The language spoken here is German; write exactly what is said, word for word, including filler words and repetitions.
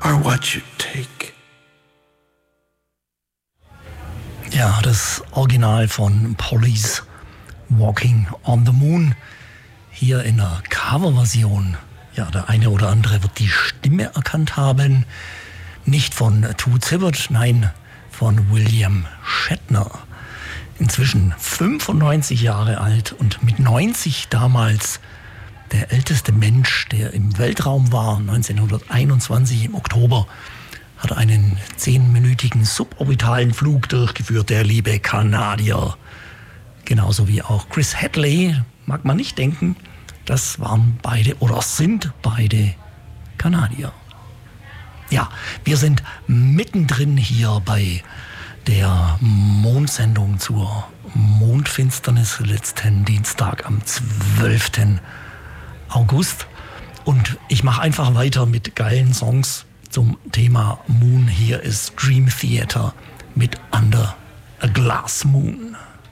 are what you take. Ja, das Original von Police, Walking on the Moon, hier in der Coverversion. Ja, der eine oder andere wird die Stimme erkannt haben. Nicht von Toots Hibbert, nein, von William Shatner. Inzwischen fünfundneunzig Jahre alt und mit neunzig damals der älteste Mensch, der im Weltraum war. neunzehnhunderteinundzwanzig im Oktober hat er einen zehnminütigen suborbitalen Flug durchgeführt, der liebe Kanadier. Genauso wie auch Chris Hadley, mag man nicht denken, das waren beide oder sind beide Kanadier. Ja, wir sind mittendrin hier bei der Mondsendung zur Mondfinsternis letzten Dienstag am zwölften August. Und ich mache einfach weiter mit geilen Songs zum Thema Moon. Hier ist Dream Theater mit Under a Glass Moon.